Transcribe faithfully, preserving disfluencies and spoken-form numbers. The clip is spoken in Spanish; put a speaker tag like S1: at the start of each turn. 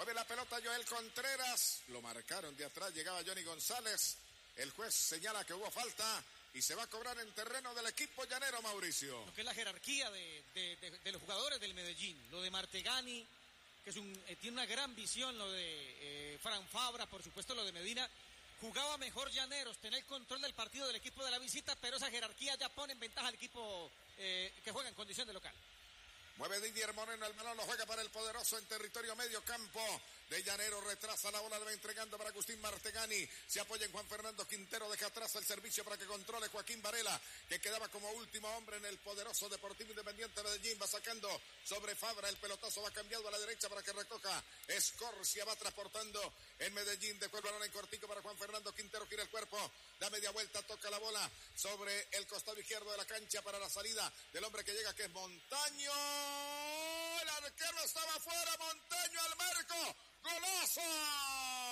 S1: Mueve la pelota Joel Contreras. Lo marcaron de atrás. Llegaba Johnny González. El juez señala que hubo falta y se va a cobrar en terreno del equipo llanero, Mauricio.
S2: Lo que es la jerarquía de, de, de, de los jugadores del Medellín. Lo de Martegani, que es un, eh, tiene una gran visión. Lo de eh, Fran Fabra, por supuesto lo de Medina. Jugaba mejor Llaneros, tener el control del partido del equipo de la visita, pero esa jerarquía ya pone en ventaja al equipo eh, que juega en condición de local.
S1: Mueve Didier Moreno, el balón lo juega para el poderoso en territorio medio campo de Llanero, retrasa la bola, le va entregando para Agustín Martegani, se apoya en Juan Fernando Quintero, deja atrás el servicio para que controle Joaquín Varela, que quedaba como último hombre en el poderoso Deportivo Independiente de Medellín, va sacando sobre Fabra, el pelotazo va cambiando a la derecha para que recoja Escorcia, va transportando en Medellín, dejó el balón en cortico para Juan Fernando Quintero, gira el cuerpo, da media vuelta, toca la bola sobre el costado izquierdo de la cancha para la salida del hombre que llega, que es Montaño. El arquero estaba fuera, Montaño al marco, golazo.